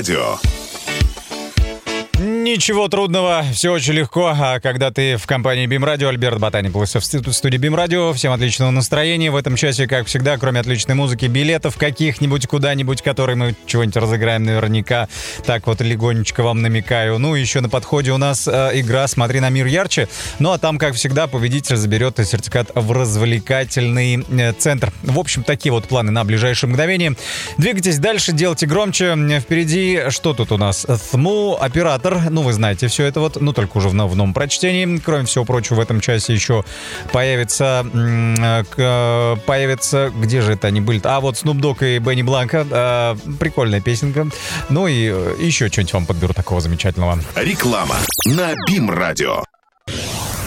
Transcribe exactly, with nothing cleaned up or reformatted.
радио. Ничего трудного, все очень легко. А когда ты в компании Бим Радио, Альберт Ботаник в студии Бим Радио. Всем отличного настроения. В этом часе, как всегда, кроме отличной музыки, билетов каких-нибудь куда-нибудь, которые мы чего-нибудь разыграем наверняка. Так вот легонечко вам намекаю. Ну, еще на подходе у нас э, игра «Смотри на мир ярче». Ну, а там, как всегда, победитель заберет сертификат в развлекательный э, центр. В общем, такие вот планы на ближайшее мгновение. Двигайтесь дальше, делайте громче. Впереди, что тут у нас? ТХМУ, оператор. Ну, вы знаете все это вот, ну, только уже в новом прочтении. Кроме всего прочего, в этом часе еще появится... Э, появится... Где же это они были? А, вот Snoop Dogg и Бенни Бланко. Э, прикольная песенка. Ну и еще что-нибудь вам подберу такого замечательного. Реклама на Бим Радио.